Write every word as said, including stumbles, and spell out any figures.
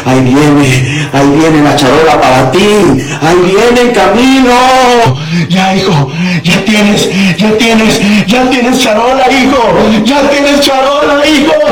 ahí viene, ahí viene la charola para ti, ahí viene en camino. Ya, hijo, ya tienes, ya tienes, ya tienes charola, hijo, ya tienes charola, hijo.